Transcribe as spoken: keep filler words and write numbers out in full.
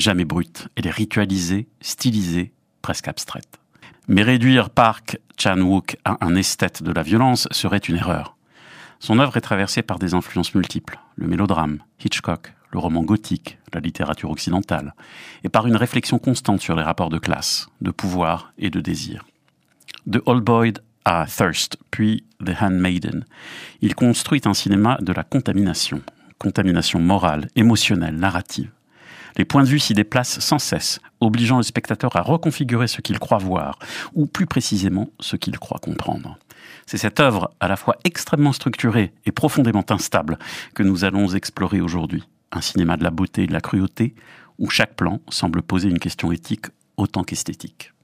jamais brute. Elle est ritualisée, stylisée, presque abstraite. Mais réduire Park Chan-wook à un esthète de la violence serait une erreur. Son œuvre est traversée par des influences multiples, le mélodrame, Hitchcock, le roman gothique, la littérature occidentale, et par une réflexion constante sur les rapports de classe, de pouvoir et de désir. De Old Boy à Thirst, puis The Handmaiden, il construit un cinéma de la contamination, contamination morale, émotionnelle, narrative. Les points de vue s'y déplacent sans cesse, obligeant le spectateur à reconfigurer ce qu'il croit voir, ou plus précisément ce qu'il croit comprendre. C'est cette œuvre à la fois extrêmement structurée et profondément instable que nous allons explorer aujourd'hui. Un cinéma de la beauté et de la cruauté, où chaque plan semble poser une question éthique autant qu'esthétique.